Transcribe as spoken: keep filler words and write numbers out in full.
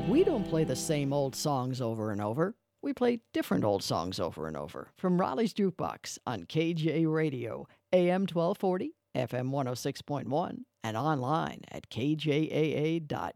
We don't play the same old songs over and over. We play different old songs over and over from Raleigh's Jukebox on K J Radio, A M twelve forty, F M one oh six point one, and online at k j a a dot